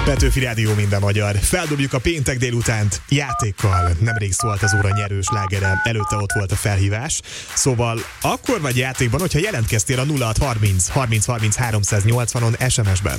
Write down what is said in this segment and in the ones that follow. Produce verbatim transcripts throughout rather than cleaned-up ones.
Petőfi Rádió, minden magyar. Feldobjuk a péntek délutánt játékkal. Nemrég szólt az óra nyerős slágere, előtte ott volt a felhívás. Szóval akkor vagy játékban, hogyha jelentkeztél a nulla hat harminc harminc harminc háromszáznyolcvanon es em es-ben.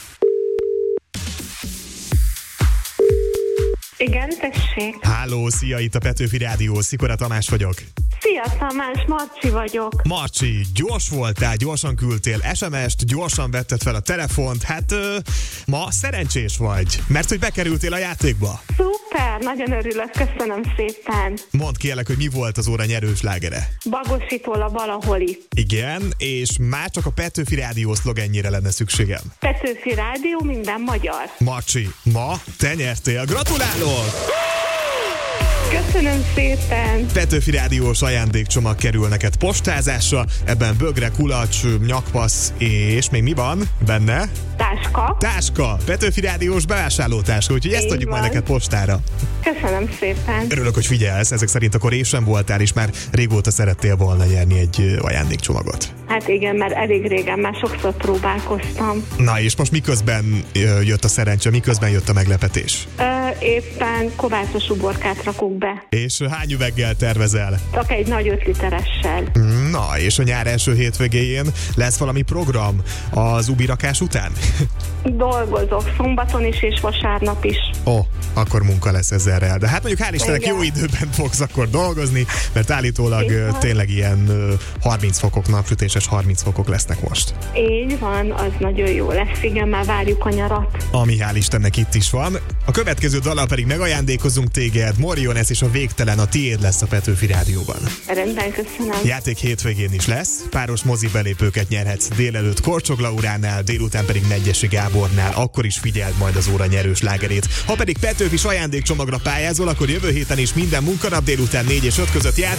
Igen, tessék. Háló, szia, itt a Petőfi Rádió, Szikora Tamás vagyok. Szia Tamás, Marci vagyok. Marci, gyors voltál, gyorsan küldtél es em est, gyorsan vetted fel a telefont, hát ö, ma szerencsés vagy, mert hogy bekerültél a játékba. Szuper, nagyon örülök, köszönöm szépen. Mondd kérlek, hogy mi volt az óra nyerős slágere. Bagositól a valahol itt. Igen, és már csak a Petőfi Rádió szlogenjére lenne szükségem. Petőfi Rádió, minden magyar. Marci, ma te nyertél, gratulálok! Köszönöm szépen! Petőfi Rádiós ajándékcsomag kerül neked postázásra, ebben bögre, kulacs, nyakpassz, és még mi van benne? Táska. Táska, Petőfi Rádiós bevásárlótáska, úgyhogy ezt Így adjuk van. majd neked postára. Köszönöm szépen! Örülök, hogy figyelsz, ezek szerint akkor résen voltál, és már régóta szerettél volna nyerni egy ö, ajándékcsomagot. Hát igen, mert elég régen már sokszor próbálkoztam. Na és most miközben ö, jött a szerencse, miközben jött a meglepetés? Ö, éppen kovászos uborkát rakok be. És hány üveggel tervezel? Csak egy nagy öt literessel. Na, és a nyár első hétvégéjén lesz valami program az ubirakás után? Dolgozok szombaton is és vasárnap is. Ó, oh, akkor munka lesz ezerrel. De hát mondjuk hál' Istennek Igen. jó időben fogsz akkor dolgozni, mert állítólag ö, tényleg ilyen ö, harminc fokok, napsütéses harminc fokok lesznek most. Így van, az nagyon jó lesz. Igen, már várjuk a nyarat. Ami hál' Istennek itt is van. A következő dallal pedig megajándékozunk téged. Moriones és a Végtelen a tiéd lesz a Petőfi Rádióban. Rendben, köszönöm. Játék hétvégén is lesz. Páros mozi belépőket nyerhetsz délelőtt Korcsog Lauránál, délután pedig Negyesi Gábornál. Akkor is figyeld majd az óra nyerős slágerét. Ha pedig Petőfis ajándékcsomagra pályázol, akkor jövő héten is minden munkanap délután négy és öt között játék.